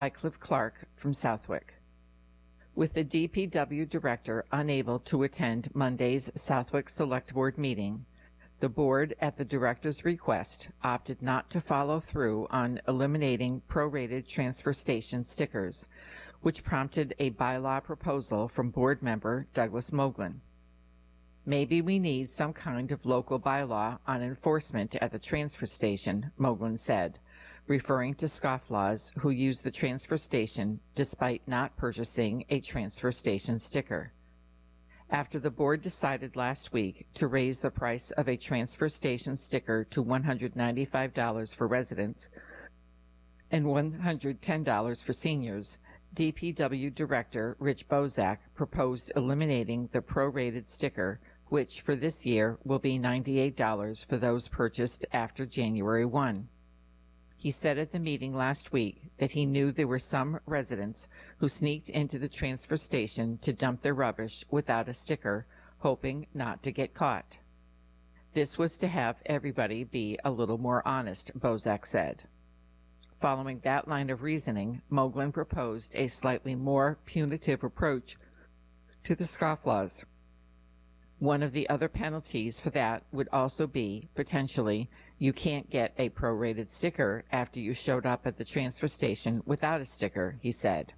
Cliff Clark from Southwick. With the DPW director unable to attend Monday's Southwick Select Board meeting, the board, at the director's request, opted not to follow through on eliminating prorated transfer station stickers, which prompted a bylaw proposal from board member Douglas Moglen. Maybe we need some kind of local bylaw on enforcement at the transfer station, Moglen said, referring to scofflaws who use the transfer station despite not purchasing a transfer station sticker. After the board decided last week to raise the price of a transfer station sticker to $195 for residents and $110 for seniors, DPW Director Rich Bozak proposed eliminating the prorated sticker, which for this year will be $98 for those purchased after January 1. He said at the meeting last week that he knew there were some residents who sneaked into the transfer station to dump their rubbish without a sticker, hoping not to get caught. This was to have everybody be a little more honest, Bozak said. Following that line of reasoning, Moglen proposed a slightly more punitive approach to the scofflaws. One of the other penalties for that would also be, potentially, you can't get a prorated sticker after you showed up at the transfer station without a sticker, he said.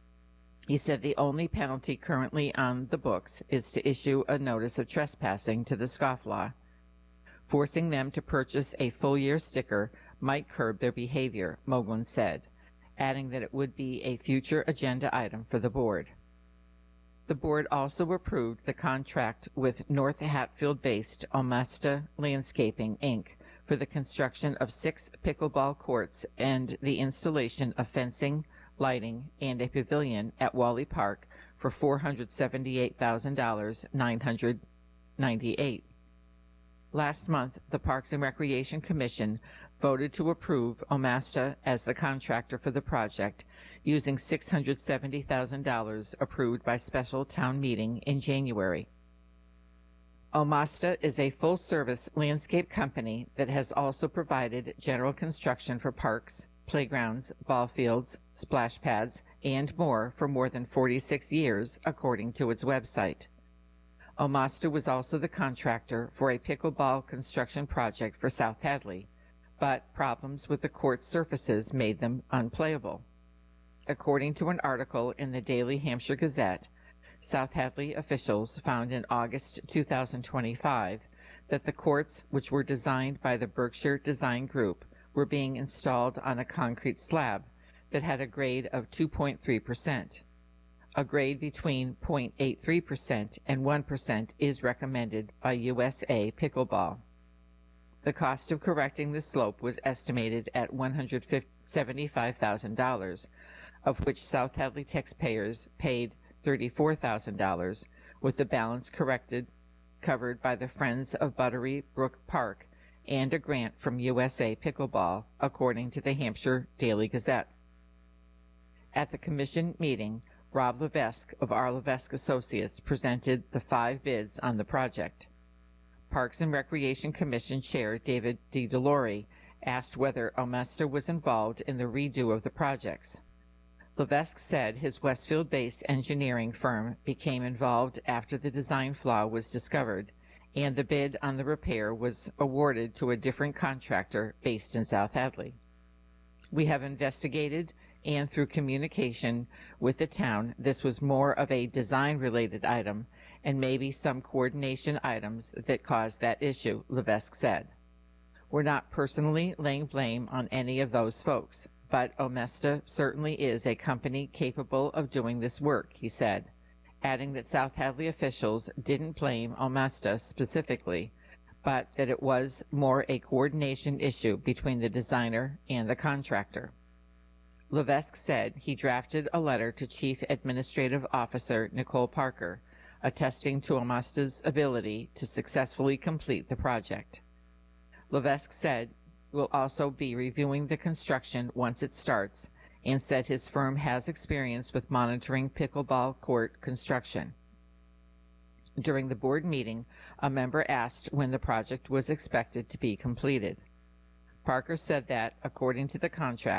He said the only penalty currently on the books is to issue a notice of trespassing to the scofflaw. Forcing them to purchase a full-year sticker might curb their behavior, Moglen said, adding that it would be a future agenda item for the board. The board also approved the contract with North Hatfield-based Omasta Landscaping, Inc. for the construction of 6 pickleball courts and the installation of fencing, lighting, and a pavilion at Wally Park for $478,998. Last month, the Parks and Recreation Commission voted to approve Omasta as the contractor for the project, using $670,000 approved by special town meeting in January. Omasta is a full-service landscape company that has also provided general construction for parks, playgrounds, ball fields, splash pads, and more for more than 46 years, according to its website. Omasta was also the contractor for a pickleball construction project for South Hadley, but problems with the court surfaces made them unplayable. According to an article in the Daily Hampshire Gazette, South Hadley officials found in August 2025 that the courts, which were designed by the Berkshire Design Group, were being installed on a concrete slab that had a grade of 2.3%. A grade between 0.83% and 1% is recommended by USA Pickleball. The cost of correcting the slope was estimated at $175,000, of which South Hadley taxpayers paid $34,000, with the balance covered by the Friends of Buttery Brook Park and a grant from USA Pickleball, according to the Hampshire Daily Gazette. At the commission meeting, Rob Levesque of R. Levesque Associates presented the 5 bids on the project. Parks and Recreation Commission Chair David D. DeLore asked whether Omasta was involved in the redo of the projects. Levesque said his Westfield-based engineering firm became involved after the design flaw was discovered, and the bid on the repair was awarded to a different contractor based in South Hadley. We have investigated, and through communication with the town, this was more of a design-related item and maybe some coordination items that caused that issue, Levesque said. We're not personally laying blame on any of those folks, but Omasta certainly is a company capable of doing this work, he said, adding that South Hadley officials didn't blame Omasta specifically, but that it was more a coordination issue between the designer and the contractor. Levesque said he drafted a letter to Chief Administrative Officer Nicole Parker, attesting to Omasta's ability to successfully complete the project. Levesque said we'll also be reviewing the construction once it starts, and said his firm has experience with monitoring pickleball court construction. During the board meeting, a member asked when the project was expected to be completed. Parker said that, according to the contract,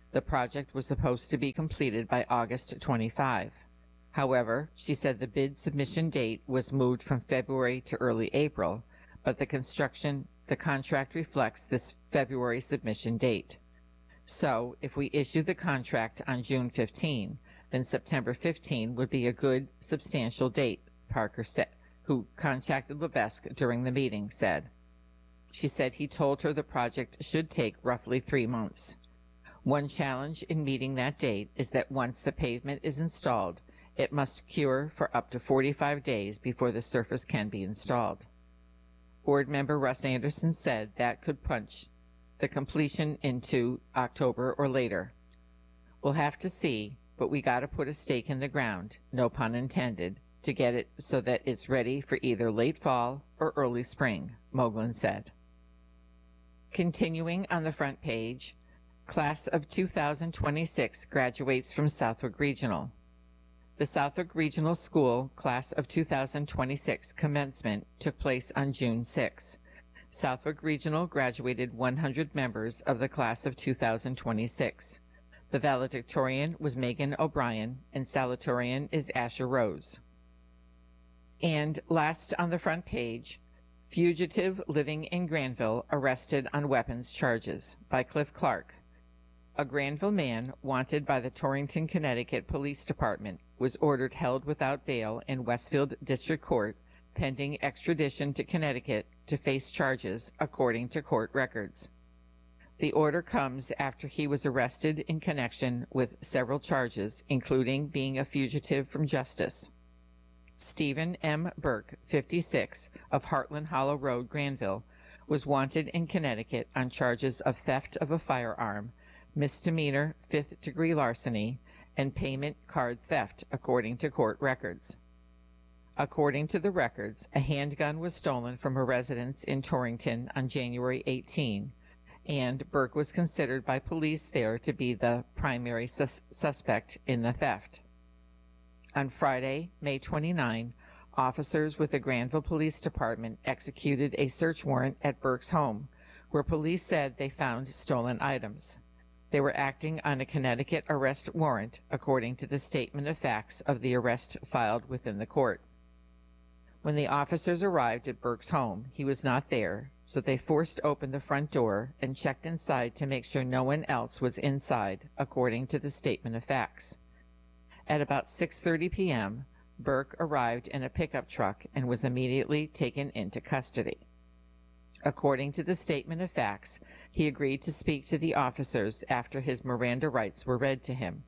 The project was supposed to be completed by August 25. However, she said the bid submission date was moved from February to early April, but the contract reflects this February submission date. So, if we issue the contract on June 15, then September 15 would be a good, substantial date, Parker said, who contacted Levesque during the meeting, said. She said he told her the project should take roughly 3 months. One challenge in meeting that date is that once the pavement is installed, it must cure for up to 45 days before the surface can be installed. Board member Russ Anderson said that could punch the completion into October or later. We'll have to see, but we got to put a stake in the ground, no pun intended, to get it so that it's ready for either late fall or early spring, Moglen said. Continuing on the front page, Class of 2026 graduates from Southwick Regional. The Southwick Regional School Class of 2026 commencement took place on June 6. Southwick Regional graduated 100 members of the Class of 2026. The valedictorian was Megan O'Brien, and salutatorian is Asher Rose. And last on the front page, Fugitive living in Granville arrested on weapons charges, by Cliff Clark. A Granville man wanted by the Torrington, Connecticut Police Department was ordered held without bail in Westfield District Court pending extradition to Connecticut to face charges, according to court records. The order comes after he was arrested in connection with several charges, including being a fugitive from justice. Stephen M. Burke, 56, of Heartland Hollow Road, Granville, was wanted in Connecticut on charges of theft of a firearm, misdemeanor fifth-degree larceny, and payment card theft, according to court records. According to the records, a handgun was stolen from a residence in Torrington on January 18, and Burke was considered by police there to be the primary suspect in the theft. On Friday, May 29, officers with the Granville Police Department executed a search warrant at Burke's home, where police said they found stolen items. They were acting on a Connecticut arrest warrant, according to the statement of facts of the arrest filed within the court. When the officers arrived at Burke's home, he was not there, so they forced open the front door and checked inside to make sure no one else was inside, according to the statement of facts. At about 6:30 p.m., Burke arrived in a pickup truck and was immediately taken into custody. According to the statement of facts, he agreed to speak to the officers after his Miranda rights were read to him.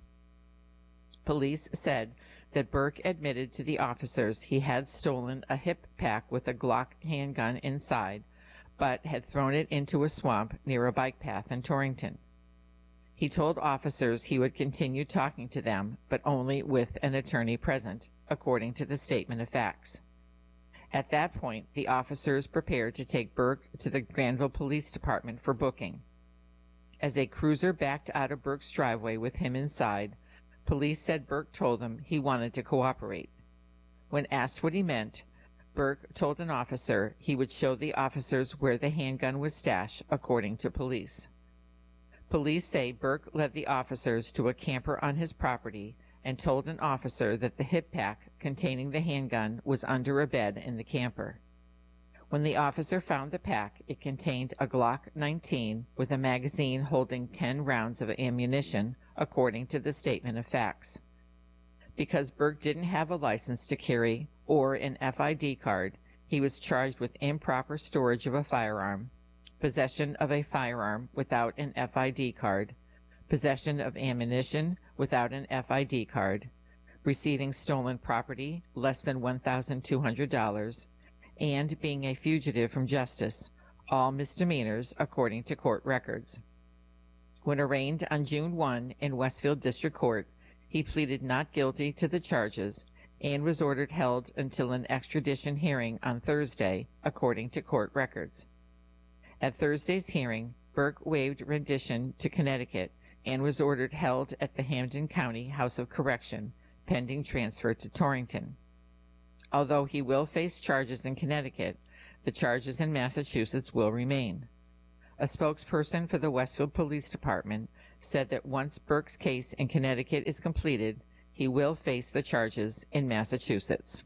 Police said that Burke admitted to the officers he had stolen a hip pack with a Glock handgun inside, but had thrown it into a swamp near a bike path in Torrington. He told officers he would continue talking to them, but only with an attorney present, according to the statement of facts. At that point, the officers prepared to take Burke to the Granville Police Department for booking. As a cruiser backed out of Burke's driveway with him inside, police said Burke told them he wanted to cooperate. When asked what he meant, Burke told an officer he would show the officers where the handgun was stashed, according to police. Police say Burke led the officers to a camper on his property and told an officer that the hip pack containing the handgun was under a bed in the camper. When the officer found the pack, it contained a Glock 19 with a magazine holding 10 rounds of ammunition, according to the statement of facts. Because Burke didn't have a license to carry or an FID card, he was charged with improper storage of a firearm, possession of a firearm without an FID card, possession of ammunition without an FID card, receiving stolen property less than $1,200, and being a fugitive from justice, all misdemeanors according to court records. When arraigned on June 1 in Westfield District Court, he pleaded not guilty to the charges and was ordered held until an extradition hearing on Thursday, according to court records. At Thursday's hearing, Burke waived rendition to Connecticut and was ordered held at the Hampden County House of Correction, pending transfer to Torrington. Although he will face charges in Connecticut, the charges in Massachusetts will remain. A spokesperson for the Westfield Police Department said that once Burke's case in Connecticut is completed, he will face the charges in Massachusetts.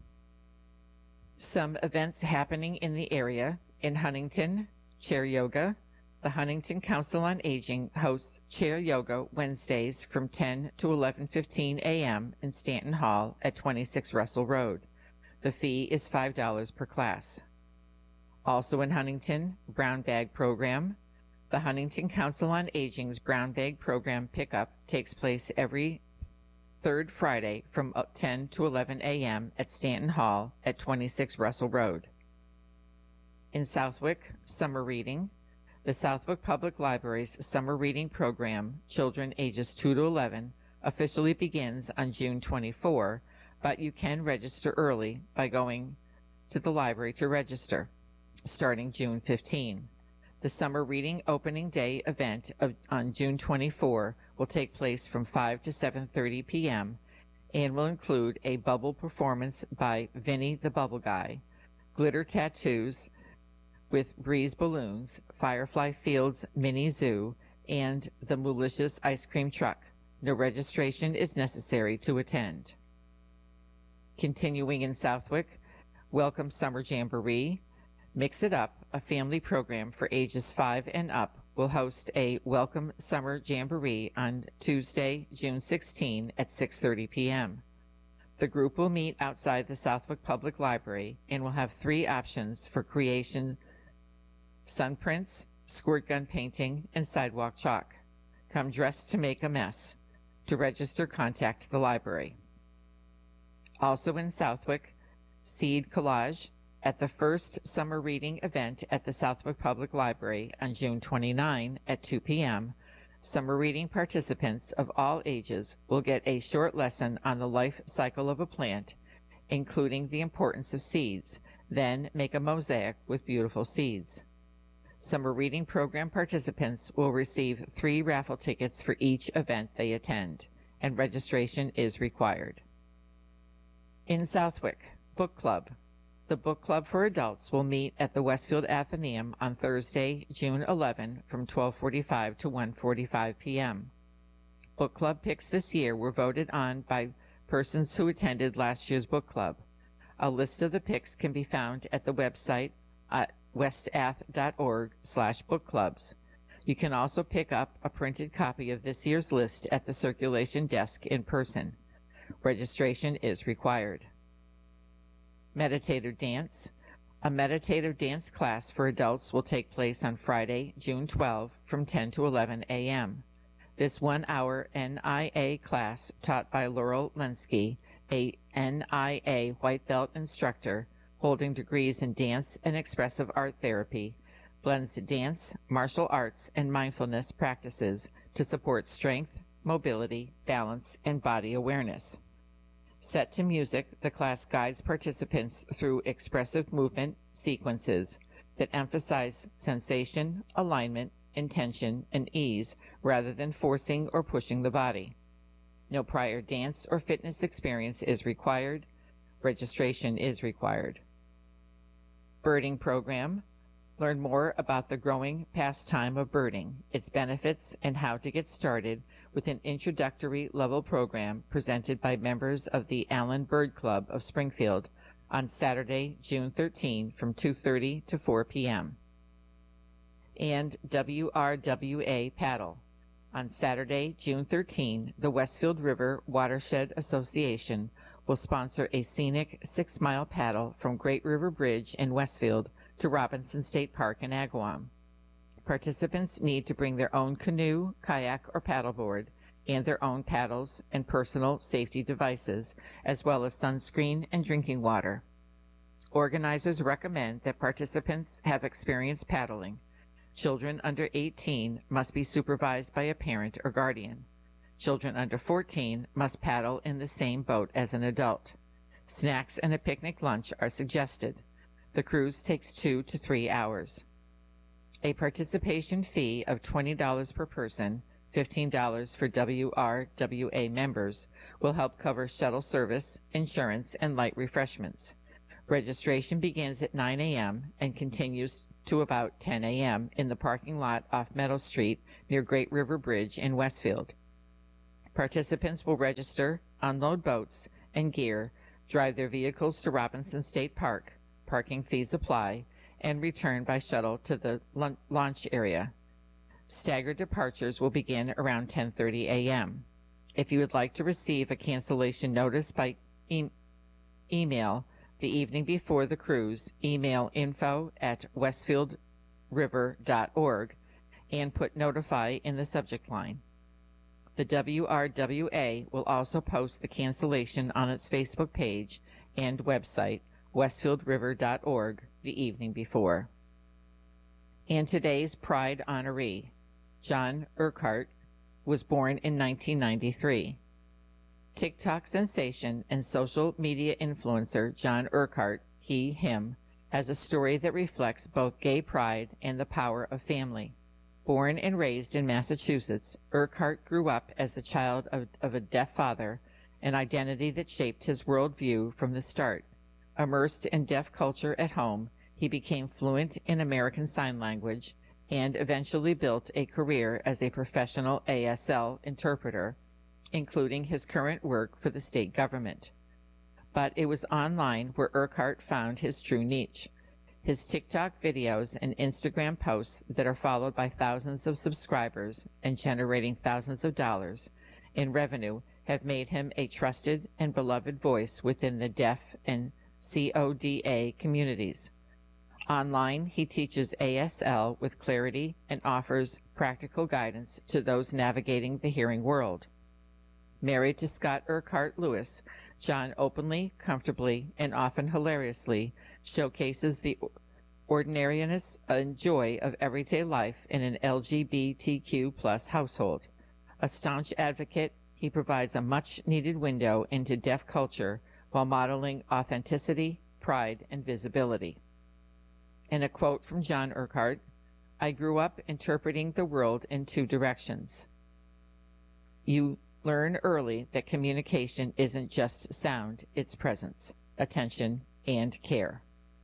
Some events happening in the area: in Huntington, chair yoga. The Huntington Council on Aging hosts chair yoga Wednesdays from 10 to 11:15 a.m. in Stanton Hall at 26 Russell Road. The fee is $5 per class. Also in Huntington, Brown Bag Program. The Huntington Council on Aging's Brown Bag Program pickup takes place every third Friday from 10 to 11 a.m. at Stanton Hall at 26 Russell Road. In Southwick, summer reading. The Southwick Public Library's summer reading program, children ages 2 to 11, officially begins on June 24, but you can register early by going to the library to register, starting June 15. The summer reading opening day event on June 24 will take place from 5 to 7:30 p.m. and will include a bubble performance by Vinny the Bubble Guy, glitter tattoos with breeze balloons, Firefly Fields mini zoo, and the Moolicious ice cream truck. No registration is necessary to attend. Continuing in Southwick, Welcome Summer Jamboree. Mix It Up, a family program for ages 5 and up, will host a Welcome Summer Jamboree on Tuesday, June 16 at 6:30 p.m. The group will meet outside the Southwick Public Library and will have 3 options for creation: sun prints, squirt gun painting, and sidewalk chalk. Come dressed to make a mess. To register, contact the library. Also in Southwick, Seed Collage. At the first summer reading event at the Southwick Public Library on June 29 at 2 p.m., summer reading participants of all ages will get a short lesson on the life cycle of a plant, including the importance of seeds, then make a mosaic with beautiful seeds. Summer reading program participants will receive 3 raffle tickets for each event they attend, and registration is required. In Southwick, Book Club. The Book Club for Adults will meet at the Westfield Athenaeum on Thursday, June 11 from 12:45 to 1:45 p.m. Book Club picks this year were voted on by persons who attended last year's book club. A list of the picks can be found at the website at westath.org/bookclubs. You can also pick up a printed copy of this year's list at the circulation desk in person. Registration is required. Meditative Dance. A meditative dance class for adults will take place on Friday, June 12 from 10 to 11 a.m. This 1-hour NIA class, taught by Laurel Lenski, a NIA white belt instructor holding degrees in dance and expressive art therapy, blends dance, martial arts, and mindfulness practices to support strength, mobility, balance, and body awareness. Set to music, the class guides participants through expressive movement sequences that emphasize sensation, alignment, intention, and ease rather than forcing or pushing the body. No prior dance or fitness experience is required. Registration is required. Birding Program. Learn more about the growing pastime of birding, its benefits, and how to get started with an introductory level program presented by members of the Allen Bird Club of Springfield on Saturday, June 13 from 2:30 to 4 p.m. And WRWA Paddle. On Saturday, June 13, the Westfield River Watershed Association will sponsor a scenic 6-mile paddle from Great River Bridge in Westfield to Robinson State Park in Agawam. Participants need to bring their own canoe, kayak, or paddleboard, and their own paddles and personal safety devices, as well as sunscreen and drinking water. Organizers recommend that participants have experience paddling. Children under 18 must be supervised by a parent or guardian. Children under 14 must paddle in the same boat as an adult. Snacks and a picnic lunch are suggested. The cruise takes 2 to 3 hours. A participation fee of $20 per person, $15 for WRWA members, will help cover shuttle service, insurance, and light refreshments. Registration begins at 9 a.m. and continues to about 10 a.m. in the parking lot off Meadow Street near Great River Bridge in Westfield. Participants will register, unload boats and gear, drive their vehicles to Robinson State Park, parking fees apply, and return by shuttle to the launch area. Staggered departures will begin around 10:30 a.m. If you would like to receive a cancellation notice by email the evening before the cruise, email info@westfieldriver.org and put notify in the subject line. The WRWA will also post the cancellation on its Facebook page and website, westfieldriver.org, the evening before. And today's Pride honoree, John Urquhart, was born in 1993. TikTok sensation and social media influencer John Urquhart, him, has a story that reflects both gay pride and the power of family. Born and raised in Massachusetts, Urquhart grew up as the child of a deaf father, an identity that shaped his worldview from the start. Immersed in deaf culture at home, he became fluent in American Sign Language and eventually built a career as a professional ASL interpreter, including his current work for the state government. But it was online where Urquhart found his true niche. His TikTok videos and Instagram posts that are followed by thousands of subscribers and generating thousands of dollars in revenue have made him a trusted and beloved voice within the deaf and CODA communities. Online, he teaches ASL with clarity and offers practical guidance to those navigating the hearing world. Married to Scott Urquhart Lewis, John openly, comfortably, and often hilariously showcases the ordinariness and joy of everyday life in an LGBTQ+ household. A staunch advocate, he provides a much-needed window into deaf culture while modeling authenticity, pride, and visibility. And a quote from John Urquhart, "I grew up interpreting the world in two directions. You learn early that communication isn't just sound, it's presence, attention, and care."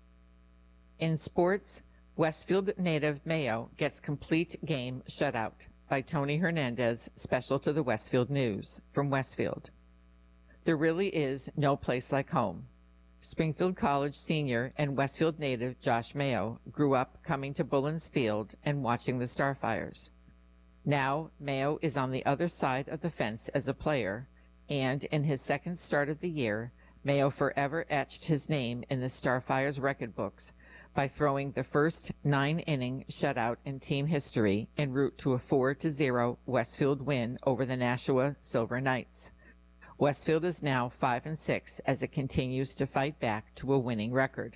In sports, Westfield native Mayo gets complete game shutout by Tony Hernandez, special to the Westfield News from Westfield. There really is no place like home. Springfield College senior and Westfield native Josh Mayo grew up coming to Bullens Field and watching the Starfires. Now, Mayo is on the other side of the fence as a player, and in his second start of the year, Mayo forever etched his name in the Starfires record books by throwing the first 9-inning shutout in team history en route to a 4-0 Westfield win over the Nashua Silver Knights. Westfield is now 5-6 as it continues to fight back to a winning record.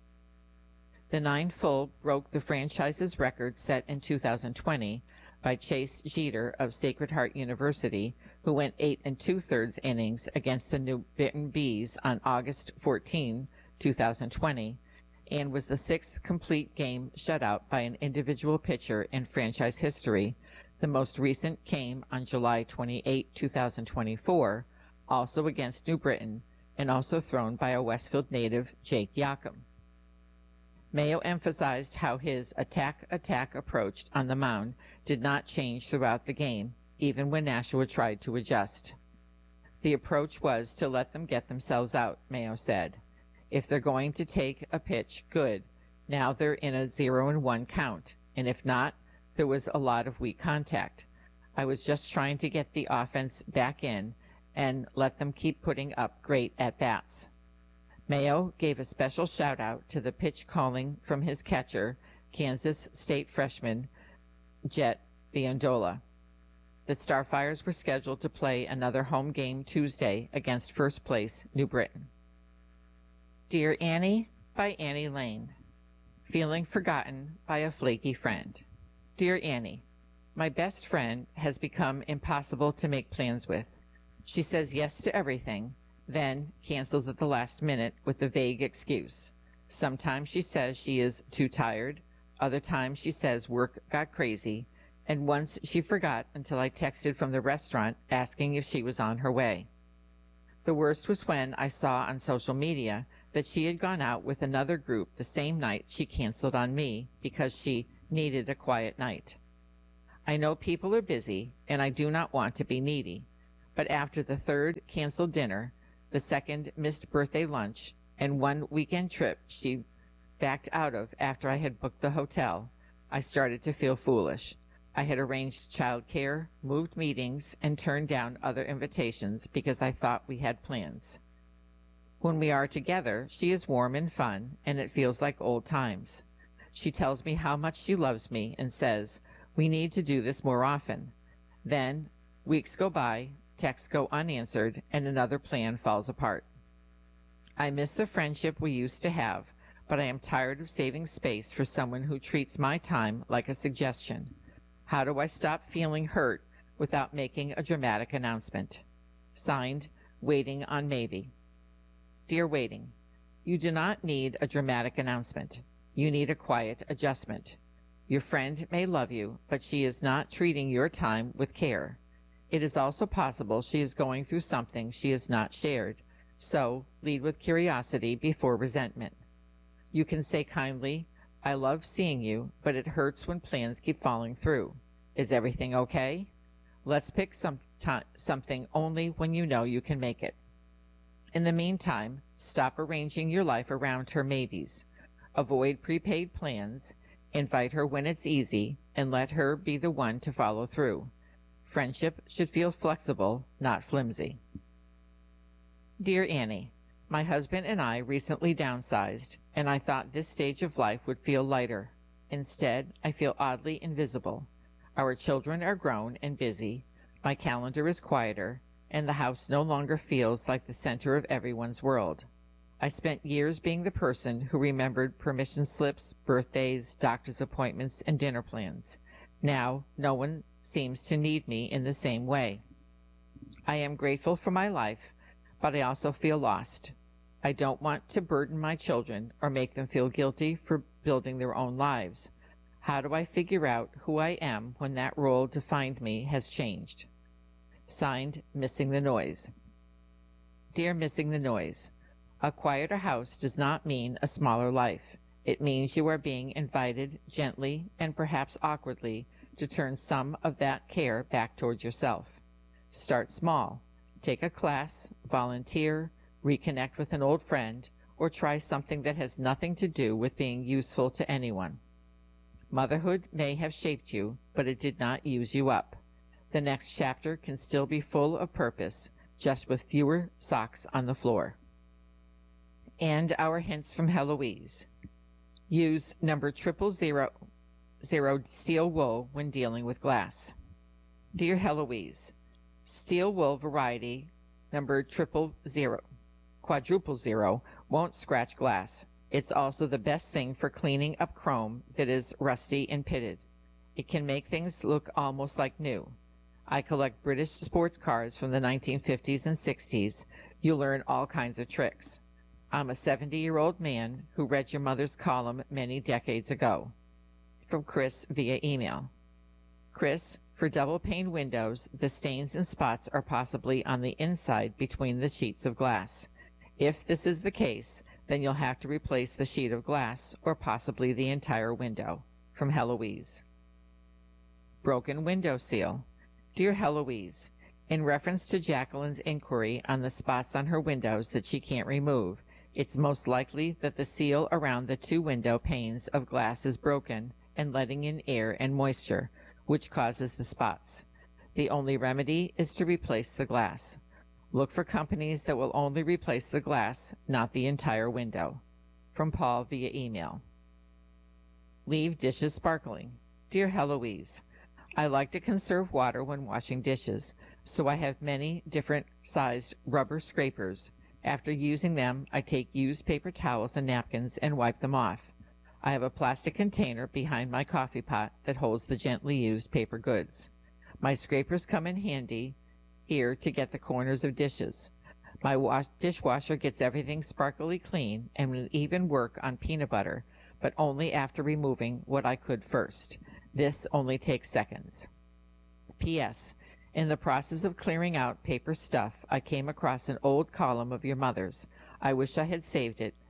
The 9 full broke the franchise's record set in 2020 by Chase Jeter of Sacred Heart University, who went 8 2/3 innings against the New Britain Bees on August 14, 2020, and was the 6th complete game shutout by an individual pitcher in franchise history. The most recent came on July 28, 2024, also against New Britain, and also thrown by a Westfield native, Jake Yackham. Mayo emphasized how his attack approach on the mound did not change throughout the game, even when Nashua tried to adjust. The approach was to let them get themselves out, Mayo said. If they're going to take a pitch, good. Now they're in a 0-1 count, and if not, there was a lot of weak contact. I was just trying to get the offense back in and let them keep putting up great at-bats. Mayo gave a special shout-out to the pitch calling from his catcher, Kansas State freshman Jet Biondola. The Starfires were scheduled to play another home game Tuesday against first place New Britain. Dear Annie by Annie Lane. Feeling forgotten by a flaky friend. Dear Annie, my best friend has become impossible to make plans with. She says yes to everything, then cancels at the last minute with a vague excuse. Sometimes she says she is too tired, other times she says work got crazy, and once she forgot until I texted from the restaurant asking if she was on her way. The worst was when I saw on social media that she had gone out with another group the same night she canceled on me because she needed a quiet night. I know people are busy, and I do not want to be needy, but after the third canceled dinner, the second missed birthday lunch, and one weekend trip she backed out of after I had booked the hotel, I started to feel foolish. I had arranged childcare, moved meetings, and turned down other invitations because I thought we had plans. When we are together, she is warm and fun, and it feels like old times. She tells me how much she loves me and says, "We need to do this more often." Then, weeks go by, texts go unanswered, and another plan falls apart. I miss the friendship we used to have, but I am tired of saving space for someone who treats my time like a suggestion. How do I stop feeling hurt without making a dramatic announcement? Signed, Waiting on Maybe. Dear Waiting, you do not need a dramatic announcement. You need a quiet adjustment. Your friend may love you, but she is not treating your time with care. It is also possible she is going through something she has not shared, so lead with curiosity before resentment. You can say kindly, "I love seeing you, but it hurts when plans keep falling through. Is everything okay? Let's pick something only when you know you can make it." In the meantime, stop arranging your life around her maybes. Avoid prepaid plans, invite her when it's easy, and let her be the one to follow through. Friendship should feel flexible, not flimsy. Dear Annie, my husband and I recently downsized, and I thought this stage of life would feel lighter. Instead, I feel oddly invisible. Our children are grown and busy, my calendar is quieter, and the house no longer feels like the center of everyone's world. I spent years being the person who remembered permission slips, birthdays, doctor's appointments, and dinner plans. Now, no one seems to need me in the same way. I am grateful for my life, but I also feel lost. I don't want to burden my children or make them feel guilty for building their own lives. How do I figure out who I am when that role defined me has changed? Signed, Missing the Noise. Dear Missing the Noise, a quieter house does not mean a smaller life. It means you are being invited gently and perhaps awkwardly to turn some of that care back towards yourself. Start small. Take a class, volunteer, reconnect with an old friend, or try something that has nothing to do with being useful to anyone. Motherhood may have shaped you, but it did not use you up. The next chapter can still be full of purpose, just with fewer socks on the floor. And our hints from Heloise. Use number 000 steel wool when dealing with glass. Dear Heloise, steel wool variety number 000, quadruple zero, won't scratch glass. It's also the best thing for cleaning up chrome that is rusty and pitted. It can make things look almost like new. I collect British sports cars from the 1950s and 60s. You learn all kinds of tricks. I'm a 70-year-old man who read your mother's column many decades ago. From Chris via email. Chris, for double-pane windows, the stains and spots are possibly on the inside between the sheets of glass. If this is the case, then you'll have to replace the sheet of glass or possibly the entire window. From Heloise. Broken window seal. Dear Heloise, in reference to Jacqueline's inquiry on the spots on her windows that she can't remove, it's most likely that the seal around the two window panes of glass is broken and letting in air and moisture, which causes the spots. The only remedy is to replace the glass. Look for companies that will only replace the glass, not the entire window. From Paul via email. Leave dishes sparkling. Dear Heloise, I like to conserve water when washing dishes, so I have many different sized rubber scrapers. After using them, I take used paper towels and napkins and wipe them off. I have a plastic container behind my coffee pot that holds the gently used paper goods. My scrapers come in handy here to get the corners of dishes. My dishwasher gets everything sparkly clean and will even work on peanut butter, but only after removing what I could first. This only takes seconds. P.S. In the process of clearing out paper stuff, I came across an old column of your mother's. I wish I had saved it.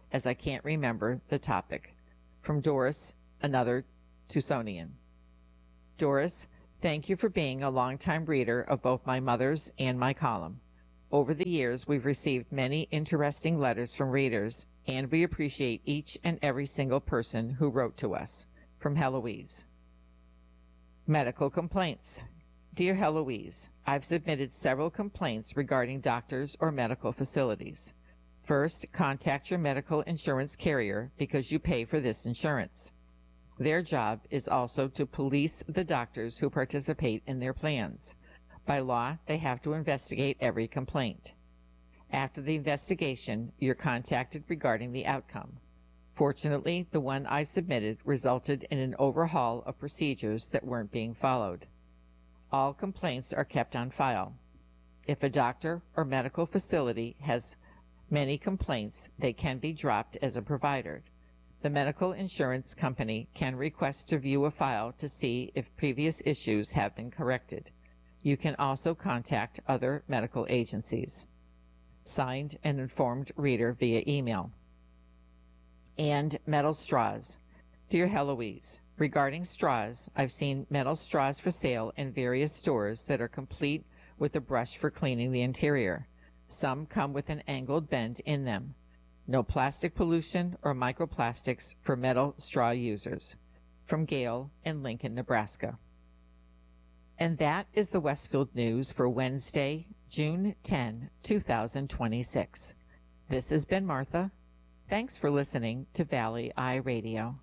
as I can't remember the topic. From Doris, another Tucsonian. Doris, thank you for being a longtime reader of both my mother's and my column. Over the years, we've received many interesting letters from readers, and we appreciate each and every single person who wrote to us. From Heloise. Medical complaints. Dear Heloise, I've submitted several complaints regarding doctors or medical facilities. First, contact your medical insurance carrier because you pay for this insurance. Their job is also to police the doctors who participate in their plans. By law, they have to investigate every complaint. After the investigation, you're contacted regarding the outcome. Fortunately, the one I submitted resulted in an overhaul of procedures that weren't being followed. All complaints are kept on file. If a doctor or medical facility has many complaints, they can be dropped as a provider. The medical insurance company can request to view a file to see if previous issues have been corrected. You can also contact other medical agencies. Signed, an informed reader via email. And metal straws. Dear Heloise, regarding straws, I've seen metal straws for sale in various stores that are complete with a brush for cleaning the interior. Some come with an angled bend in them. No plastic pollution or microplastics for metal straw users. From Gail in Lincoln, Nebraska. And that is the Westfield News for Wednesday, June 10, 2026. This has been Martha. Thanks for listening to Valley Eye Radio.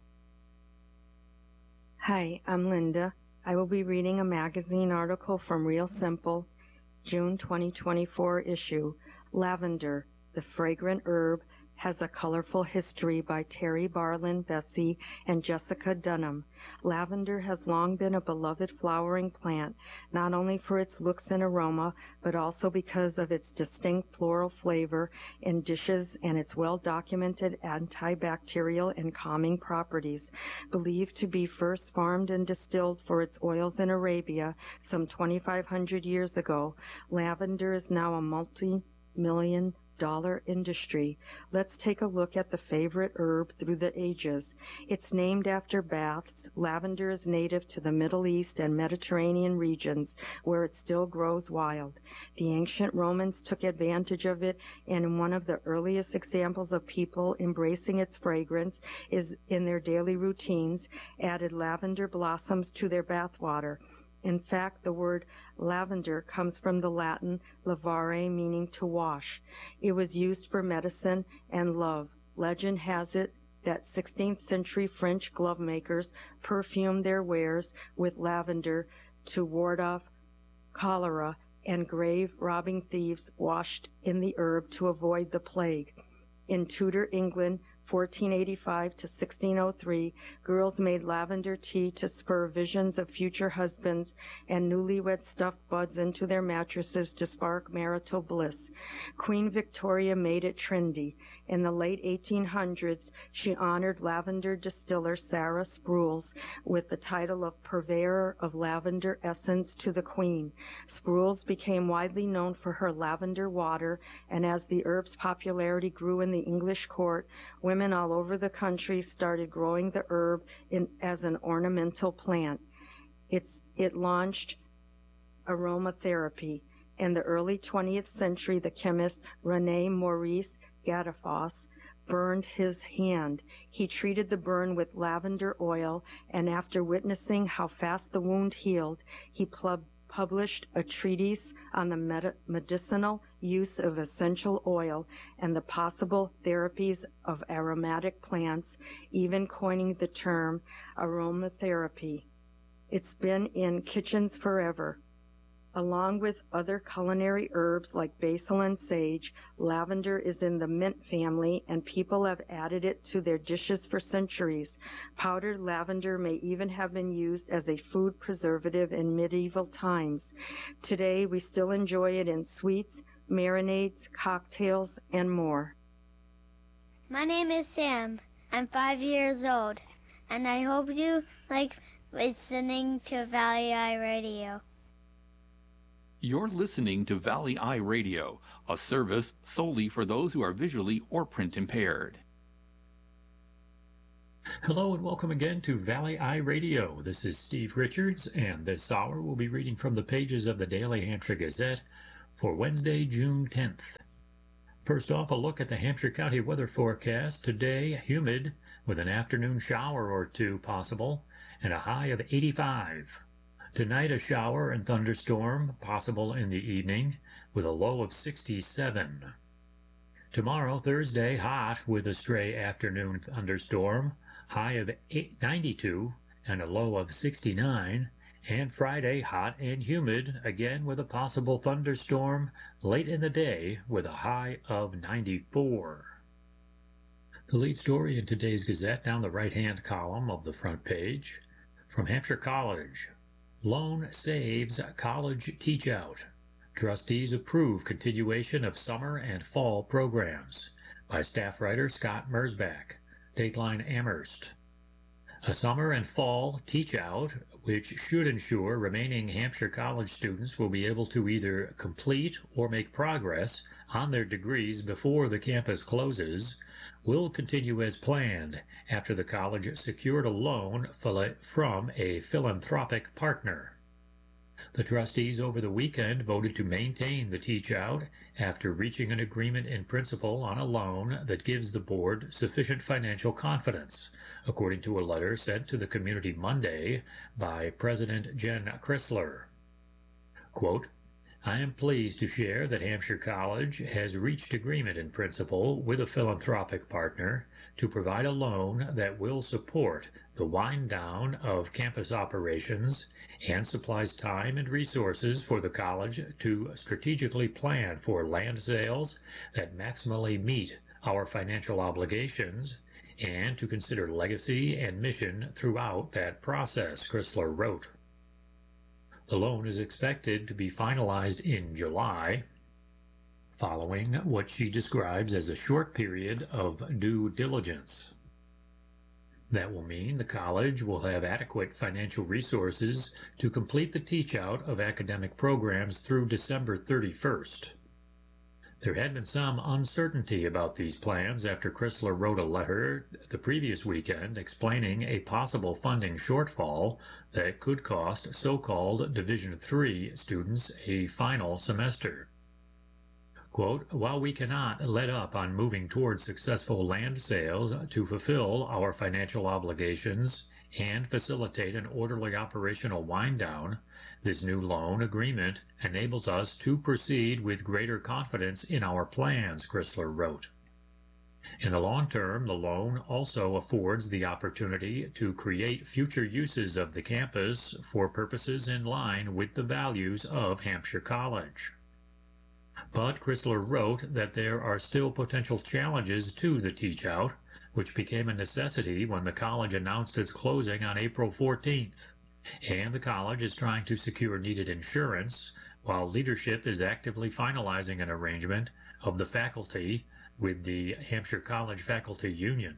Hi, I'm Linda. I will be reading a magazine article from Real Simple, June 2024 issue, Lavender, the Fragrant Herb, has a colorful history by Terry Barlin Vesey and Jessica Dunham. Lavender has long been a beloved flowering plant, not only for its looks and aroma, but also because of its distinct floral flavor in dishes and its well-documented antibacterial and calming properties. Believed to be first farmed and distilled for its oils in Arabia some 2,500 years ago, lavender is now a multi-million dollar industry. Let's take a look at the favorite herb through the ages. It's named after baths. Lavender is native to the Middle East and Mediterranean regions where it still grows wild. The ancient Romans took advantage of it, and one of the earliest examples of people embracing its fragrance is in their daily routines, added lavender blossoms to their bathwater. In fact, the word lavender comes from the Latin lavare, meaning to wash. It was used for medicine and love. Legend has it that 16th century French glove makers perfumed their wares with lavender to ward off cholera, and grave robbing thieves washed in the herb to avoid the plague. In Tudor England, 1485 to 1603, girls made lavender tea to spur visions of future husbands, and newlyweds stuffed buds into their mattresses to spark marital bliss. Queen Victoria made it trendy. In the late 1800s, she honored lavender distiller Sarah Sprules with the title of Purveyor of Lavender Essence to the Queen. Sprules became widely known for her lavender water, and as the herb's popularity grew in the English court, women all over the country started growing the herb as an ornamental plant. It launched aromatherapy. In the early 20th century, the chemist René Maurice Gadafosse burned his hand. He treated the burn with lavender oil, and after witnessing how fast the wound healed, he published a treatise on the medicinal use of essential oil and the possible therapies of aromatic plants, even coining the term aromatherapy. It's been in kitchens forever. Along with other culinary herbs like basil and sage, lavender is in the mint family, and people have added it to their dishes for centuries. Powdered lavender may even have been used as a food preservative in medieval times. Today, we still enjoy it in sweets, marinades, cocktails, and more. My name is Sam. I'm 5 years old, and I hope you like listening to Valley Eye Radio. You're listening to Valley Eye Radio, a service solely for those who are visually or print impaired. Hello and welcome again to Valley Eye Radio. This is Steve Richards, and this hour we'll be reading from the pages of the Daily Hampshire Gazette for Wednesday, June 10th. First off, a look at the Hampshire County weather forecast. Today, humid with an afternoon shower or two possible and a high of 85. Tonight, a shower and thunderstorm possible in the evening with a low of 67. Tomorrow, Thursday, hot with a stray afternoon thunderstorm, high of 92 and a low of 69. And Friday, hot and humid, again with a possible thunderstorm late in the day with a high of 94. The lead story in today's Gazette down the right-hand column of the front page. From Hampshire College, loan saves college teach-out. Trustees approve continuation of summer and fall programs. By staff writer Scott Mersbach. Dateline Amherst. A summer and fall teach-out, which should ensure remaining Hampshire College students will be able to either complete or make progress on their degrees before the campus closes, will continue as planned after the college secured a loan from a philanthropic partner. The trustees over the weekend voted to maintain the teach-out after reaching an agreement in principle on a loan that gives the board sufficient financial confidence, according to a letter sent to the community Monday by President Jen Chrysler. Quote, I am pleased to share that Hampshire College has reached agreement in principle with a philanthropic partner to provide a loan that will support the wind down of campus operations and supplies time and resources for the college to strategically plan for land sales that maximally meet our financial obligations and to consider legacy and mission throughout that process, Chrysler wrote. The loan is expected to be finalized in July, following what she describes as a short period of due diligence. That will mean the college will have adequate financial resources to complete the teach-out of academic programs through December 31st. There had been some uncertainty about these plans after Chrysler wrote a letter the previous weekend explaining a possible funding shortfall that could cost so-called Division III students a final semester. Quote, while we cannot let up on moving towards successful land sales to fulfill our financial obligations and facilitate an orderly operational wind-down, this new loan agreement enables us to proceed with greater confidence in our plans, Chrysler wrote. In the long term, the loan also affords the opportunity to create future uses of the campus for purposes in line with the values of Hampshire College. But Chrysler wrote that there are still potential challenges to the teach-out, which became a necessity when the college announced its closing on April 14th. And the college is trying to secure needed insurance, while leadership is actively finalizing an arrangement of the faculty with the Hampshire College Faculty Union.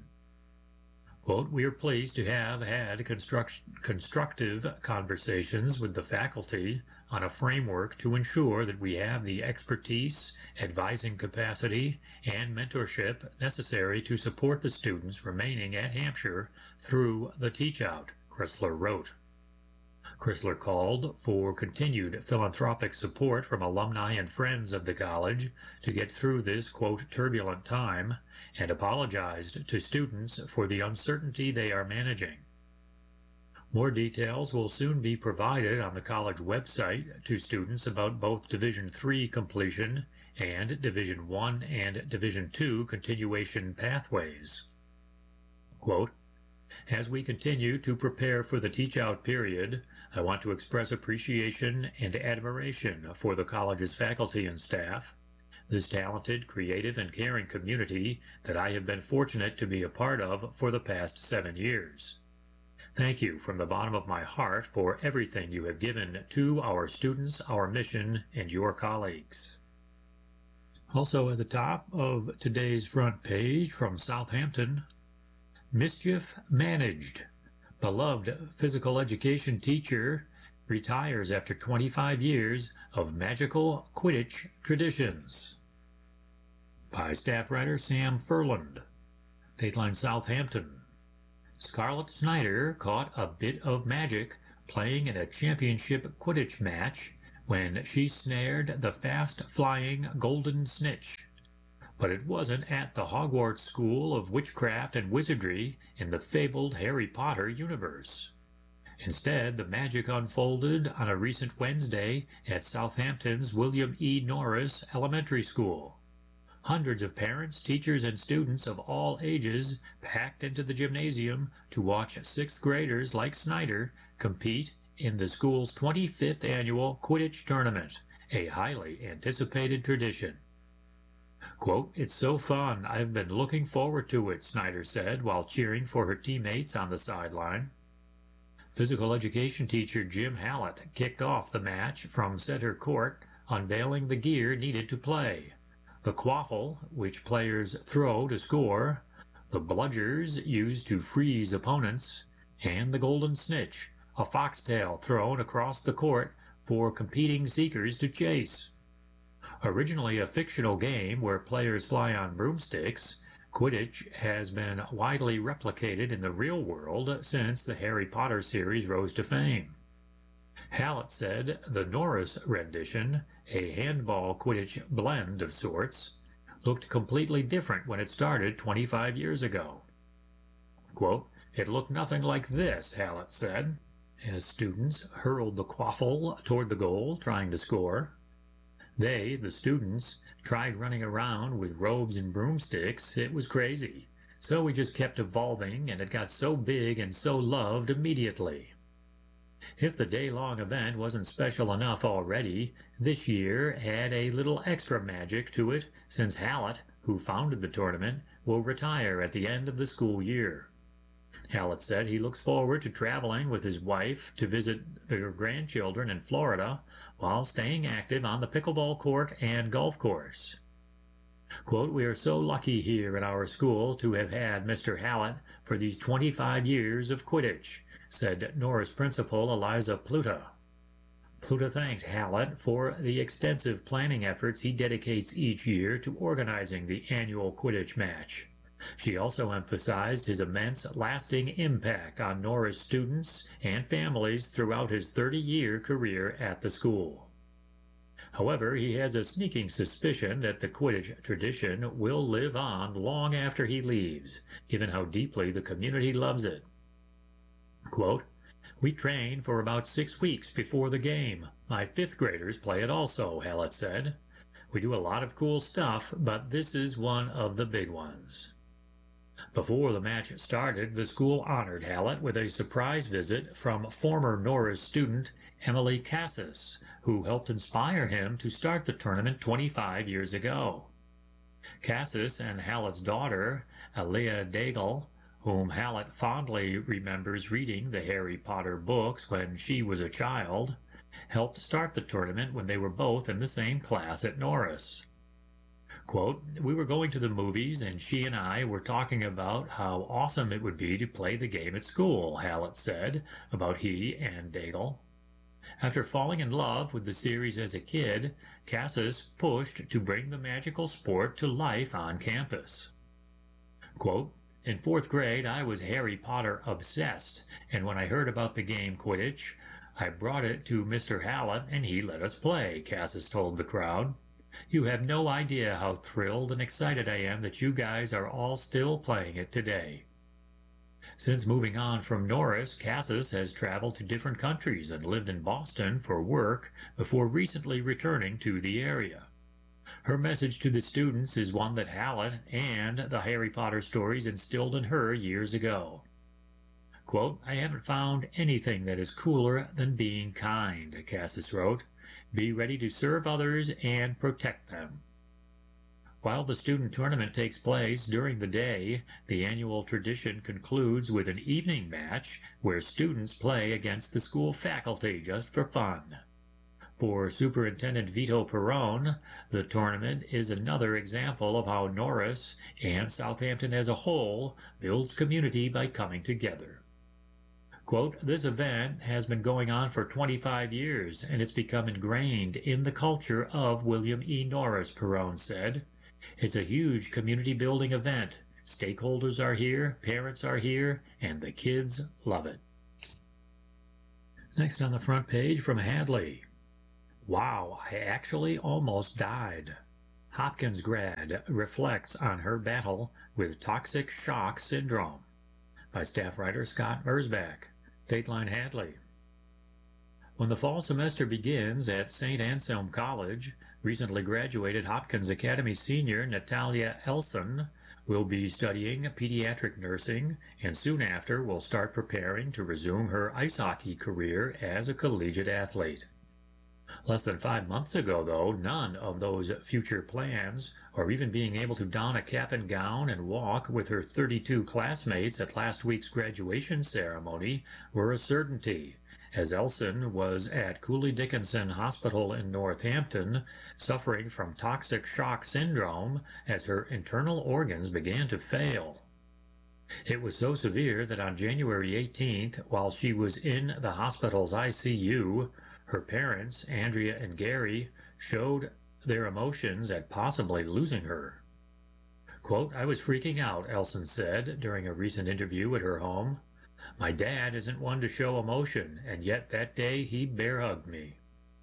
Quote, we are pleased to have had constructive conversations with the faculty on a framework to ensure that we have the expertise, advising capacity, and mentorship necessary to support the students remaining at Hampshire through the teach-out, Chrysler wrote. Chrysler called for continued philanthropic support from alumni and friends of the college to get through this, quote, turbulent time, and apologized to students for the uncertainty they are managing. More details will soon be provided on the college website to students about both Division III completion and Division I and Division II continuation pathways. Quote, as we continue to prepare for the teach-out period, I want to express appreciation and admiration for the college's faculty and staff, this talented, creative, and caring community that I have been fortunate to be a part of for the past 7 years. Thank you from the bottom of my heart for everything you have given to our students, our mission, and your colleagues. Also at the top of today's front page from Southampton, mischief managed. Beloved physical education teacher retires after 25 years of magical Quidditch traditions. By staff writer Sam Furland. Dateline Southampton. Scarlett Snyder caught a bit of magic playing in a championship Quidditch match when she snared the fast-flying golden snitch. But it wasn't at the Hogwarts School of Witchcraft and Wizardry in the fabled Harry Potter universe. Instead, the magic unfolded on a recent Wednesday at Southampton's William E. Norris Elementary School. Hundreds of parents, teachers, and students of all ages packed into the gymnasium to watch sixth graders like Snyder compete in the school's 25th annual Quidditch tournament, a highly anticipated tradition. Quote, "It's so fun. I've been looking forward to it," Snyder said while cheering for her teammates on the sideline. Physical education teacher Jim Hallett kicked off the match from center court, unveiling the gear needed to play. The quaffle, which players throw to score, the bludgers used to freeze opponents, and the golden snitch, a foxtail thrown across the court for competing seekers to chase. Originally a fictional game where players fly on broomsticks, Quidditch has been widely replicated in the real world since the Harry Potter series rose to fame. Hallett said the Norris rendition, a handball Quidditch blend of sorts, looked completely different when it started 25 years ago. Quote, "It looked nothing like this," Hallett said, as students hurled the quaffle toward the goal, trying to score. They, the students, tried running around with robes and broomsticks. It was crazy. So we just kept evolving, and it got so big and so loved immediately. If the day-long event wasn't special enough already, this year had a little extra magic to it since Hallett, who founded the tournament, will retire at the end of the school year. Hallett said he looks forward to traveling with his wife to visit their grandchildren in Florida while staying active on the pickleball court and golf course. Quote, "We are so lucky here in our school to have had Mr. Hallett for these 25 years of Quidditch," said Norris principal Eliza Pluta. Pluta thanked Hallett for the extensive planning efforts he dedicates each year to organizing the annual Quidditch match. She also emphasized his immense, lasting impact on Norris students and families throughout his 30-year career at the school. However, he has a sneaking suspicion that the Quidditch tradition will live on long after he leaves, given how deeply the community loves it. Quote, "We train for about 6 weeks before the game. My fifth graders play it also," Hallett said. "We do a lot of cool stuff, but this is one of the big ones." Before the match started, the school honored Hallett with a surprise visit from former Norris student Emily Cassis, who helped inspire him to start the tournament 25 years ago. Cassis and Hallett's daughter, Alia Daigle, whom Hallett fondly remembers reading the Harry Potter books when she was a child, helped start the tournament when they were both in the same class at Norris. Quote, "We were going to the movies and she and I were talking about how awesome it would be to play the game at school," Hallett said about he and Daigle. After falling in love with the series as a kid, Cassis pushed to bring the magical sport to life on campus. Quote, "In 4th grade, I was Harry Potter obsessed, and when I heard about the game Quidditch, I brought it to Mr. Hallett and he let us play," Cassis told the crowd. "You have no idea how thrilled and excited I am that you guys are all still playing it today." Since moving on from Norris, Cassis has traveled to different countries and lived in Boston for work before recently returning to the area. Her message to the students is one that Hallett and the Harry Potter stories instilled in her years ago. Quote, "I haven't found anything that is cooler than being kind," Cassis wrote. "Be ready to serve others and protect them." While the student tournament takes place during the day, the annual tradition concludes with an evening match where students play against the school faculty just for fun. For Superintendent Vito Perrone, the tournament is another example of how Norris and Southampton as a whole builds community by coming together. Quote, "This event has been going on for 25 years, and it's become ingrained in the culture of William E. Norris," Perrone said. "It's a huge community-building event. Stakeholders are here, parents are here, and the kids love it. Next on the front page from Hadley. Wow, I actually almost died. Hopkins grad reflects on her battle with toxic shock syndrome. By staff writer Scott Merzbach. Dateline Hadley. When the fall semester begins at St. Anselm College, recently graduated Hopkins Academy senior Natalia Elson will be studying pediatric nursing and soon after will start preparing to resume her ice hockey career as a collegiate athlete. Less than 5 months ago, though, none of those future plans, or even being able to don a cap and gown and walk with her 32 classmates at last week's graduation ceremony, were a certainty, as Elson was at Cooley Dickinson Hospital in Northampton, suffering from toxic shock syndrome as her internal organs began to fail. It was so severe that on January 18th, while she was in the hospital's ICU, her parents, Andrea and Gary, showed their emotions at possibly losing her. Quote, I was freaking out, Elson said during a recent interview at her home. My dad isn't one to show emotion, and yet that day he bear-hugged me.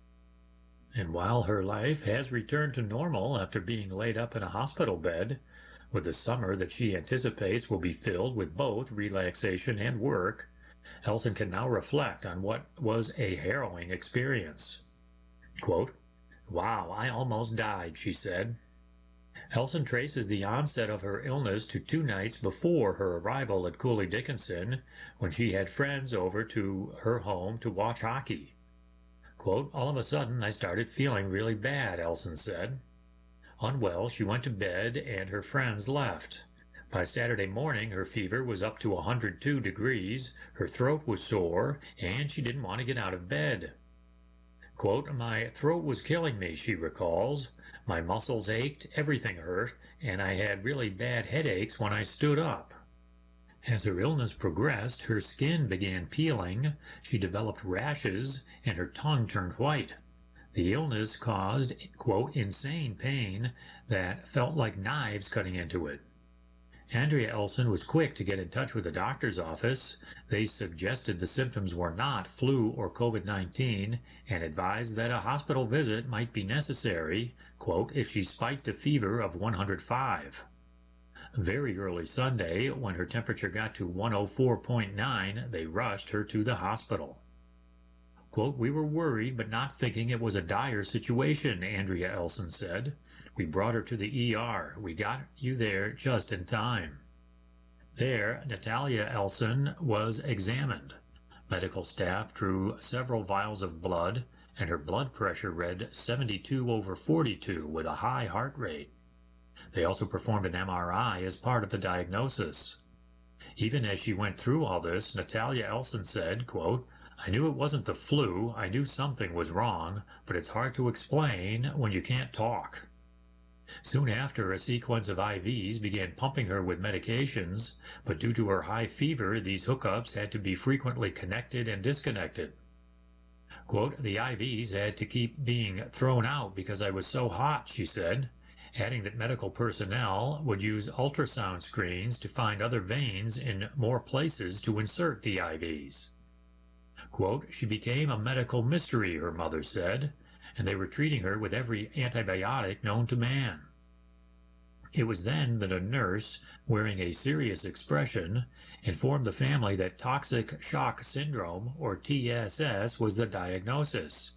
And while her life has returned to normal after being laid up in a hospital bed, with the summer that she anticipates will be filled with both relaxation and work, Elson can now reflect on what was a harrowing experience. Quote, wow, I almost died, she said. Elson traces the onset of her illness to 2 nights before her arrival at Cooley Dickinson, when she had friends over to her home to watch hockey. Quote, all of a sudden I started feeling really bad, Elson said. Unwell, she went to bed and her friends left. By Saturday morning, her fever was up to 102 degrees, her throat was sore, and she didn't want to get out of bed. Quote, my throat was killing me, she recalls. My muscles ached, everything hurt, and I had really bad headaches when I stood up. As her illness progressed, her skin began peeling, she developed rashes, and her tongue turned white. The illness caused, quote, insane pain that felt like knives cutting into it. Andrea Elson was quick to get in touch with the doctor's office. They suggested the symptoms were not flu or COVID-19 and advised that a hospital visit might be necessary, quote, if she spiked a fever of 105. Very early Sunday, when her temperature got to 104.9, they rushed her to the hospital. Quote, we were worried but not thinking it was a dire situation, Andrea Elson said. We brought her to the ER. We got you there just in time. There, Natalia Elson was examined. Medical staff drew several vials of blood, and her blood pressure read 72/42 with a high heart rate. They also performed an MRI as part of the diagnosis. Even as she went through all this, Natalia Elson said, quote, I knew it wasn't the flu, I knew something was wrong, but it's hard to explain when you can't talk. Soon after, a sequence of IVs began pumping her with medications, but due to her high fever, these hookups had to be frequently connected and disconnected. Quote, the IVs had to keep being thrown out because I was so hot, she said, adding that medical personnel would use ultrasound screens to find other veins in more places to insert the IVs. Quote, she became a medical mystery, her mother said, and they were treating her with every antibiotic known to man. It was then that a nurse, wearing a serious expression, informed the family that toxic shock syndrome, or TSS, was the diagnosis.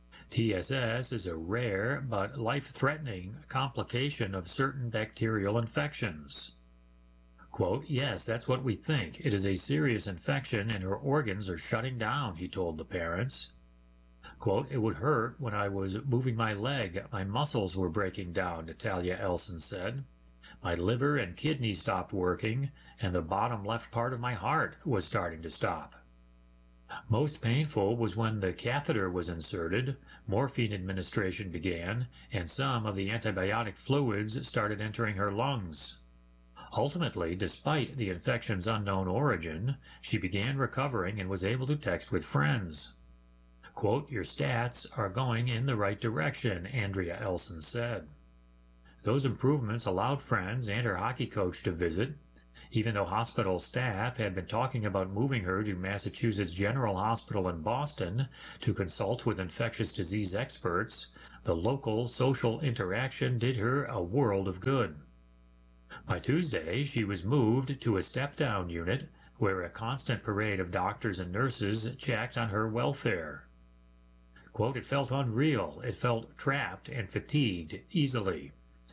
TSS is a rare but life-threatening complication of certain bacterial infections. Quote, yes, that's what we think. It is a serious infection and her organs are shutting down, he told the parents. Quote, it would hurt when I was moving my leg. My muscles were breaking down, Natalia Elson said. My liver and kidneys stopped working, and the bottom left part of my heart was starting to stop. Most painful was when the catheter was inserted, morphine administration began, and some of the antibiotic fluids started entering her lungs. Ultimately, despite the infection's unknown origin, she began recovering and was able to text with friends. Quote, your stats are going in the right direction, Andrea Elson said. Those improvements allowed friends and her hockey coach to visit. Even though hospital staff had been talking about moving her to Massachusetts General Hospital in Boston to consult with infectious disease experts, the local social interaction did her a world of good. By Tuesday, she was moved to a step-down unit where a constant parade of doctors and nurses checked on her welfare. Quote, "It felt unreal. It felt trapped and fatigued easily,"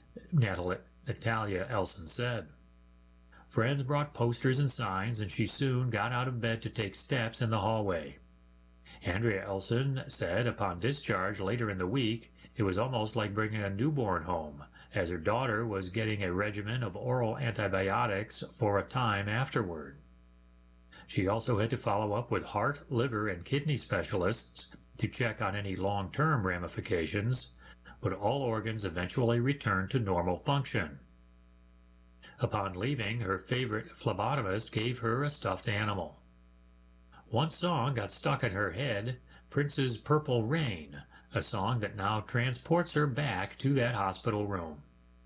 Natalia Elson said. Friends brought posters and signs, and she soon got out of bed to take steps in the hallway. Andrea Elson said upon discharge later in the week, it was almost like bringing a newborn home, as her daughter was getting a regimen of oral antibiotics for a time afterward. She also had to follow up with heart, liver, and kidney specialists to check on any long-term ramifications, but all organs eventually returned to normal function. Upon leaving, her favorite phlebotomist gave her a stuffed animal. One song got stuck in her head, Prince's Purple Rain, a song that now transports her back to that hospital room.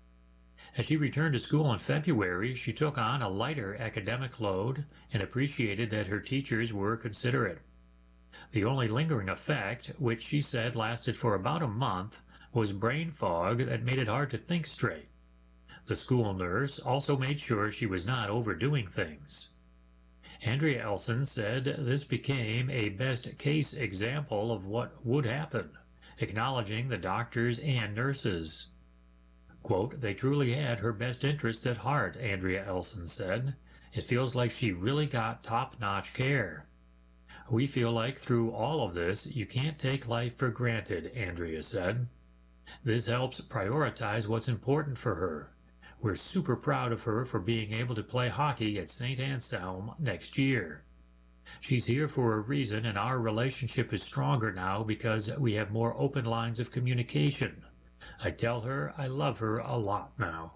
As she returned to school in February, she took on a lighter academic load and appreciated that her teachers were considerate. The only lingering effect, which she said lasted for about a month, was brain fog that made it hard to think straight. The school nurse also made sure she was not overdoing things. Andrea Elson said this became a best-case example of what would happen, acknowledging the doctors and nurses. Quote, "They truly had her best interests at heart," Andrea Elson said. "It feels like she really got top-notch care. We feel like through all of this, you can't take life for granted," Andrea said. "This helps prioritize what's important for her. We're super proud of her for being able to play hockey at St. Anselm next year. She's here for a reason, and our relationship is stronger now because we have more open lines of communication. I tell her I love her a lot now."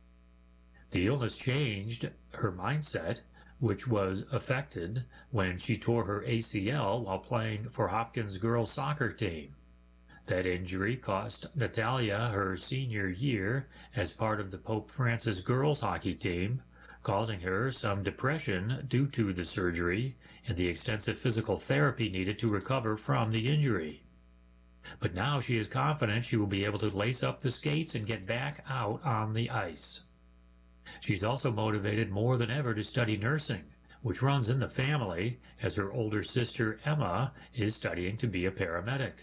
The illness changed her mindset, which was affected when she tore her ACL while playing for Hopkins girls soccer team. That injury cost Natalia her senior year as part of the Pope Francis girls hockey team, causing her some depression due to the surgery and the extensive physical therapy needed to recover from the injury. But now she is confident she will be able to lace up the skates and get back out on the ice. She's also motivated more than ever to study nursing, which runs in the family, as her older sister Emma is studying to be a paramedic.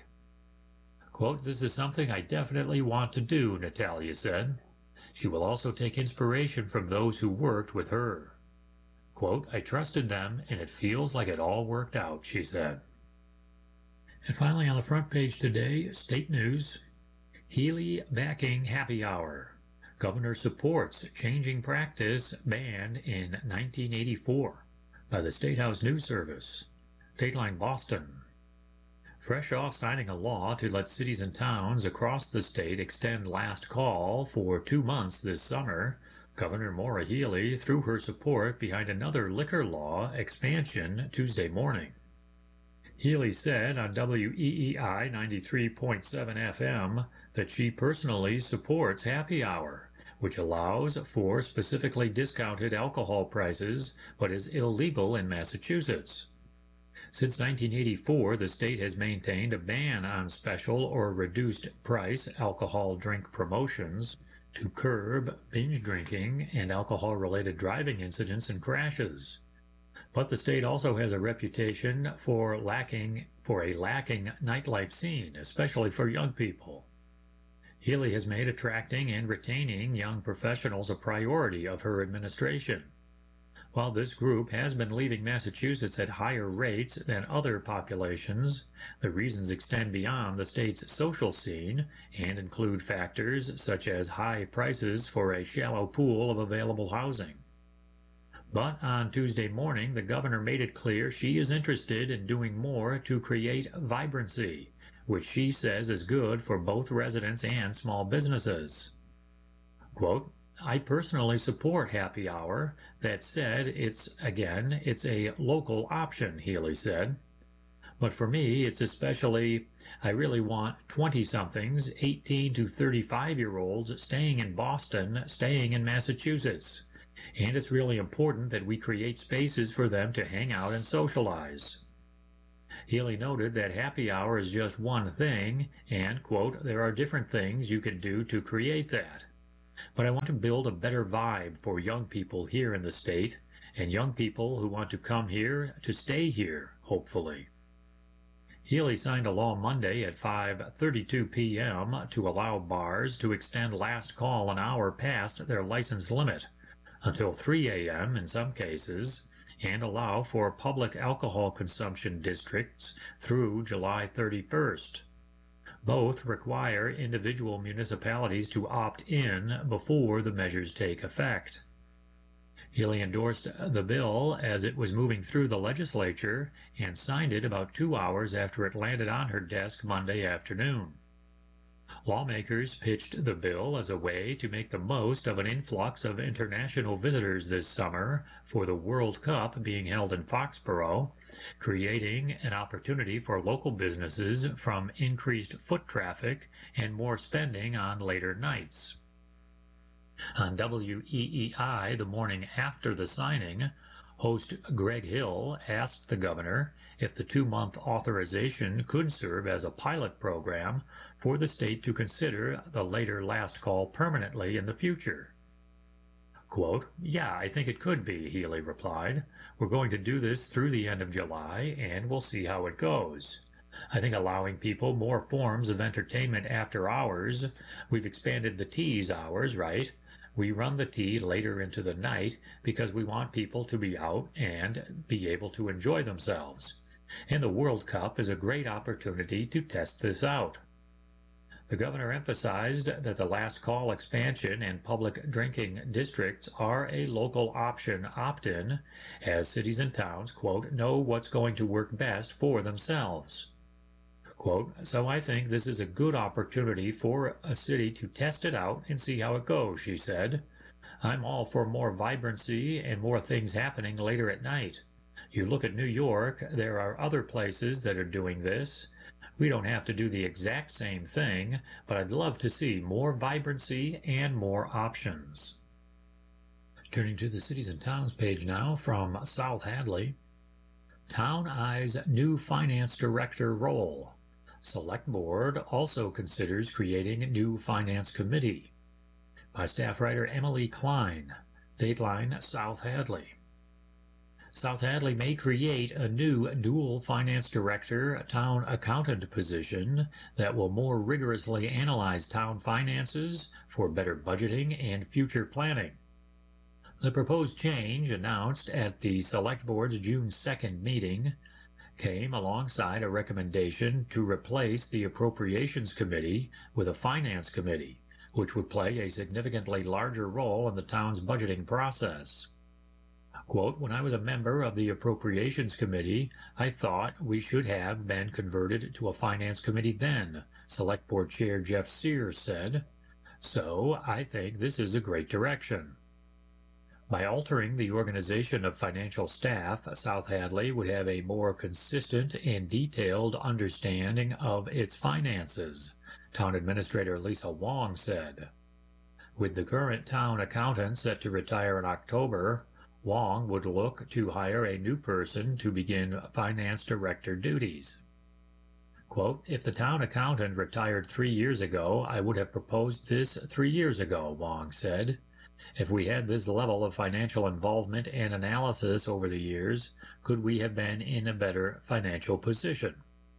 Quote, "This is something I definitely want to do," Natalia said. She will also take inspiration from those who worked with her. Quote, "I trusted them, and it feels like it all worked out," she said. And finally, on the front page today, state news, Healy backing happy hour. Governor supports changing practice banned in 1984 by the State House News Service. Dateline Boston. Fresh off signing a law to let cities and towns across the state extend last call for 2 months this summer, Governor Maura Healey threw her support behind another liquor law expansion Tuesday morning. Healey said on WEEI 93.7 FM that she personally supports happy hour, which allows for specifically discounted alcohol prices but is illegal in Massachusetts. Since 1984, the state has maintained a ban on special or reduced price alcohol drink promotions to curb binge drinking and alcohol-related driving incidents and crashes. But the state also has a reputation for a lacking nightlife scene, especially for young people. Healey has made attracting and retaining young professionals a priority of her administration. While this group has been leaving Massachusetts at higher rates than other populations, the reasons extend beyond the state's social scene and include factors such as high prices for a shallow pool of available housing. But on Tuesday morning, the governor made it clear she is interested in doing more to create vibrancy, which she says is good for both residents and small businesses. Quote, "I personally support happy hour. That said, it's a local option," Healey said. But for me, it's especially, I really want 20-somethings, 18 to 35-year-olds staying in Boston, staying in Massachusetts. And it's really important that we create spaces for them to hang out and socialize. Healy noted that happy hour is just one thing, and, quote, there are different things you can do to create that. But I want to build a better vibe for young people here in the state, and young people who want to come here to stay here, hopefully. Healy signed a law Monday at 5:32 p.m. to allow bars to extend last call an hour past their license limit, until 3 a.m. in some cases, and allow for public alcohol consumption districts through July 31st. Both require individual municipalities to opt in before the measures take effect. Healy endorsed the bill as it was moving through the legislature and signed it about 2 hours after it landed on her desk Monday afternoon. Lawmakers pitched the bill as a way to make the most of an influx of international visitors this summer for the World Cup being held in Foxborough, creating an opportunity for local businesses from increased foot traffic and more spending on later nights. On WEEI the morning after the signing, host Greg Hill asked the governor if the 2-month authorization could serve as a pilot program for the state to consider the later last call permanently in the future. Quote, yeah, I think it could be, Healy replied. We're going to do this through the end of July, and we'll see how it goes. I think allowing people more forms of entertainment after hours, we've expanded the tease hours, right? We run the tea later into the night because we want people to be out and be able to enjoy themselves. And the World Cup is a great opportunity to test this out. The governor emphasized that the last call expansion and public drinking districts are a local option opt-in, as cities and towns, quote, know what's going to work best for themselves. Quote, so I think this is a good opportunity for a city to test it out and see how it goes, she said. I'm all for more vibrancy and more things happening later at night. You look at New York, there are other places that are doing this. We don't have to do the exact same thing, but I'd love to see more vibrancy and more options. Turning to the Cities and Towns page now from South Hadley. Town eyes new finance director role. Select Board also considers creating a new Finance Committee. By staff writer Emily Klein. Dateline, South Hadley. South Hadley may create a new dual Finance Director Town Accountant position that will more rigorously analyze town finances for better budgeting and future planning. The proposed change, announced at the Select Board's June 2nd meeting, came alongside a recommendation to replace the Appropriations Committee with a Finance Committee, which would play a significantly larger role in the town's budgeting process. Quote, when I was a member of the Appropriations Committee, I thought we should have been converted to a Finance Committee then, Select Board Chair Jeff Sears said. So I think this is a great direction. By altering the organization of financial staff, South Hadley would have a more consistent and detailed understanding of its finances, Town Administrator Lisa Wong said. With the current town accountant set to retire in October, Wong would look to hire a new person to begin finance director duties. Quote, if the town accountant retired 3 years ago, I would have proposed this 3 years ago, Wong said. If we had this level of financial involvement and analysis over the years, could we have been in a better financial position?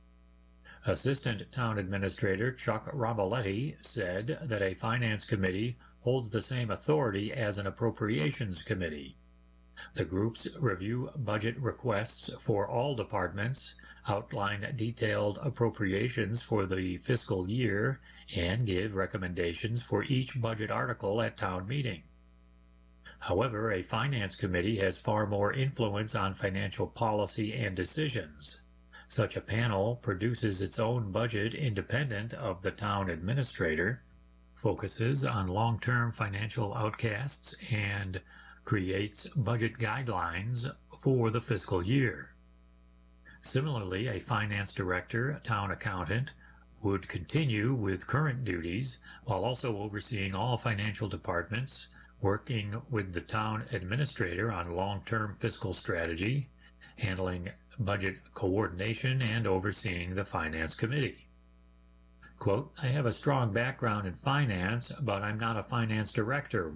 Assistant Town Administrator Chuck Roboletti said that a Finance Committee holds the same authority as an Appropriations Committee. The groups review budget requests for all departments, outline detailed appropriations for the fiscal year, and give recommendations for each budget article at town meeting. However, a Finance Committee has far more influence on financial policy and decisions. Such a panel produces its own budget independent of the town administrator, focuses on long-term financial outcasts, and creates budget guidelines for the fiscal year. Similarly, a finance director, town accountant, would continue with current duties while also overseeing all financial departments, working with the town administrator on long-term fiscal strategy, handling budget coordination, and overseeing the finance committee. Quote, I have a strong background in finance, but I'm not a finance director.